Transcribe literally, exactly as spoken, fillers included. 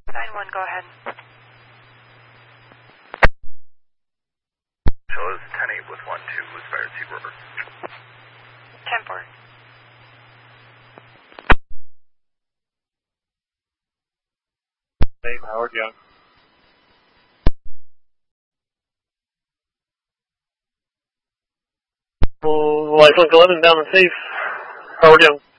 nine one, go ahead. So it was ten eight with one two was fire two Robert. ten four. Hey, Howard Young. Well, Lifelink eleven down the safe. Howard Young.